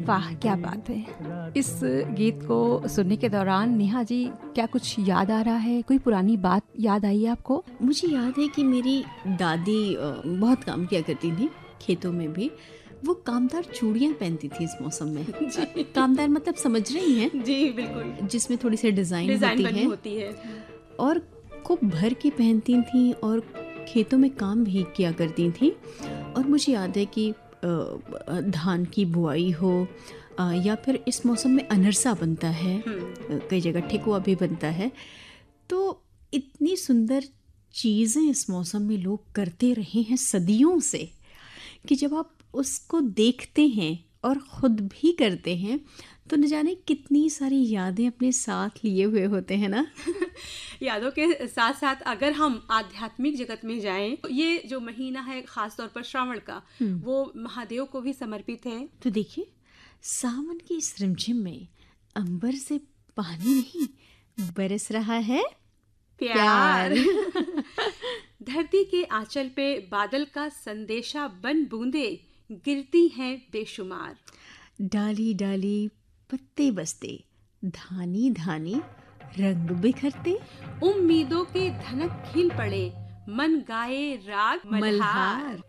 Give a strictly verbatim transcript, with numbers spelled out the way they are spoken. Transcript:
वाह, क्या बात है। इस गीत को सुनने के दौरान नेहा जी क्या कुछ याद आ रहा है? कोई पुरानी बात याद आई है आपको? मुझे याद है कि मेरी दादी अ, बहुत काम किया करती थी खेतों में भी। वो कामदार चूड़ियाँ पहनती थी इस मौसम में। जी। कामदार मतलब समझ रही हैं? जी बिल्कुल, जिसमें थोड़ी सी डिज़ाइन डिजाइन होती बनी है होती है। और खूब भर के पहनती थी और खेतों में काम भी किया करती थी। और मुझे याद है कि अ, धान की बुआई हो अ, या फिर इस मौसम में अनरसा बनता है, हम्म, कई जगह ठेकुआ भी बनता है। तो इतनी सुंदर चीज़ें इस मौसम में लोग करते रहे हैं सदियों से कि जब आप उसको देखते हैं और ख़ुद भी करते हैं तो न जाने कितनी सारी यादें अपने साथ लिए हुए होते हैं ना। यादों के साथ साथ अगर हम आध्यात्मिक जगत में जाएं तो ये जो महीना है खास तौर पर श्रावण का, हम्म, वो महादेव को भी समर्पित है। तो देखिए, सावन की इस रिमझिम में अंबर से पानी नहीं बरस रहा है प्यार। प्यार। धरती के आंचल पे बादल का संदेशा बन बूंदे गिरती हैं बेशुमार। डाली डाली पत्ते बसते, धानी धानी रंग बिखरते, उम्मीदों के धनक खिल पड़े, मन गाए राग मल्हार। मल्हार।